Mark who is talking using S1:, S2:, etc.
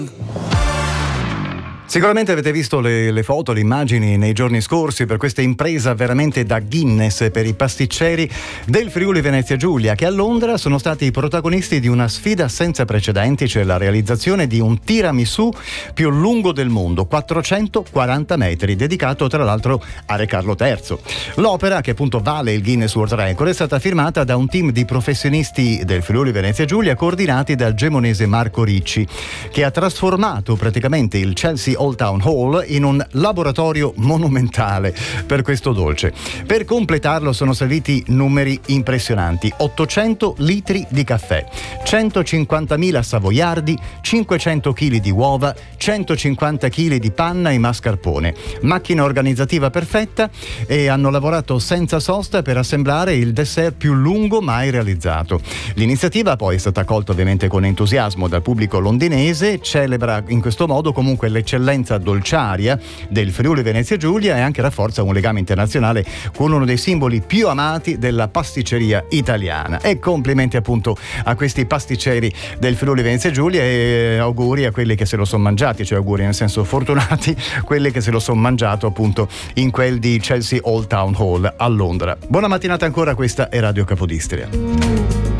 S1: Sicuramente avete visto le foto, le immagini nei giorni scorsi per questa impresa veramente da Guinness per i pasticceri del Friuli Venezia Giulia, che a Londra sono stati i protagonisti di una sfida senza precedenti, cioè la realizzazione di un tiramisù più lungo del mondo, 440 metri, dedicato tra l'altro a Re Carlo III. L'opera, che appunto vale il Guinness World Record, è stata firmata da un team di professionisti del Friuli Venezia Giulia coordinati dal gemonese Marco Ricci, che ha trasformato praticamente il Chelsea Old Town Hall in un laboratorio monumentale per questo dolce. Per completarlo sono serviti numeri impressionanti: 800 litri di caffè, 150.000 savoiardi, 500 kg di uova, 150 kg di panna e mascarpone. Macchina organizzativa perfetta, e hanno lavorato senza sosta per assemblare il dessert più lungo mai realizzato. L'iniziativa poi è stata accolta ovviamente con entusiasmo dal pubblico londinese, celebra in questo modo comunque l'eccellenza dolciaria del Friuli Venezia Giulia e anche rafforza un legame internazionale con uno dei simboli più amati della pasticceria italiana. E complimenti appunto a questi pasticceri del Friuli Venezia Giulia, e auguri a quelli che se lo sono mangiati, cioè auguri nel senso fortunati quelli che se lo sono mangiato appunto in quel di Chelsea Old Town Hall a Londra. Buona mattinata ancora, questa è Radio Capodistria.